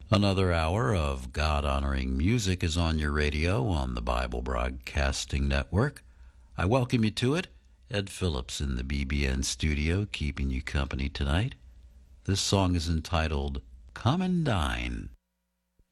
Another hour of God-honoring music is on your radio on the Bible Broadcasting Network. I welcome you to it. Ed Phillips in the BBN studio, keeping you company tonight. This song is entitled Come and Dine.